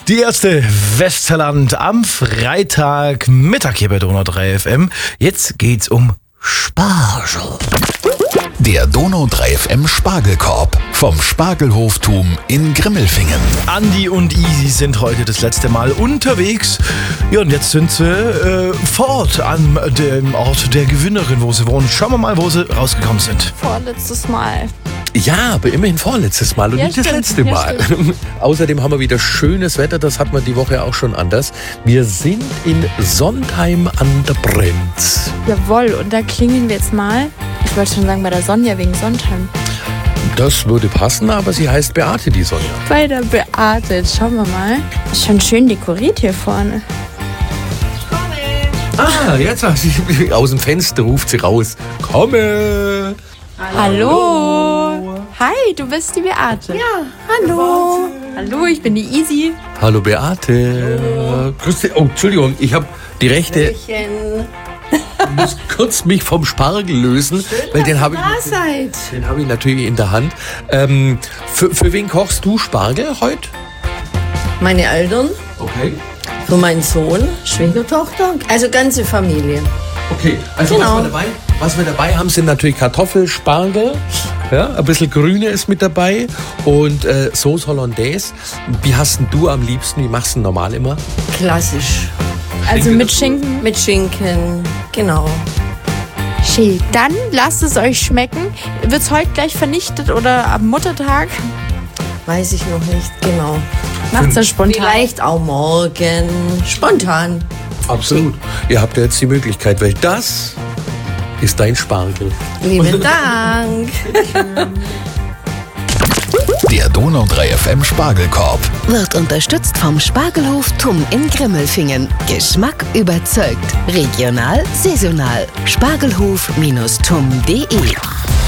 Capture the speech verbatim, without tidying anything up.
Die erste Westerland am Freitagmittag hier bei Donau drei F M. Jetzt geht's um Spargel. Der Donau drei F M Spargelkorb vom Spargelhoftum in Grimmelfingen. Andi und Easy sind heute das letzte Mal unterwegs. Ja, und jetzt sind sie äh, vor Ort an dem Ort der Gewinnerin, wo sie wohnen. Schauen wir mal, wo sie rausgekommen sind. Vorletztes Mal. Ja, aber immerhin vorletztes Mal und Ja, nicht das stimmt. letzte Ja, Mal. Außerdem haben wir wieder schönes Wetter, das hatten wir die Woche auch schon anders. Wir sind in Sondheim an der Brenz. Jawohl, und da klingeln wir jetzt mal. Ich wollte schon sagen, bei der Sonja wegen Sondheim. Das würde passen, aber sie heißt Beate, die Sonja. Bei der Beate, jetzt schauen wir mal. Ist schon schön dekoriert hier vorne. Ah, jetzt aus dem Fenster ruft sie raus. Komme! Hallo. Hi, du bist die Beate. Ja, hallo. Hallo, ich bin die Easy. Hallo Beate. Grüß dich. Oh, Entschuldigung, ich habe die rechte... Ich muss kurz mich vom Spargel lösen, weil den habe ich, seid. den hab ich natürlich in der Hand. Ähm, für, für wen kochst du Spargel heute? Meine Eltern, Okay. für meinen Sohn, Schwiegertochter, also ganze Familie. Okay, also Genau. was, wir dabei, was wir dabei haben, sind natürlich Kartoffel, Spargel, ja, ein bisschen Grüne ist mit dabei und äh, Sauce Hollandaise. Wie hast denn du am liebsten, wie machst du denn normal immer? Klassisch. Also mit Schinken. Mit Schinken, genau. Schön. Dann lasst es euch schmecken. Wird's heute gleich vernichtet oder am Muttertag? Weiß ich noch nicht genau. Macht's ja spontan. Vielleicht auch morgen. Spontan. Absolut. Ihr habt ja jetzt die Möglichkeit, weil das ist dein Spargel. Lieben Dank. Der Donau drei F M Spargelkorb. Wird unterstützt vom Spargelhoftum in Grimmelfingen. Geschmack überzeugt. Regional, saisonal. Spargelhof-tum punkt de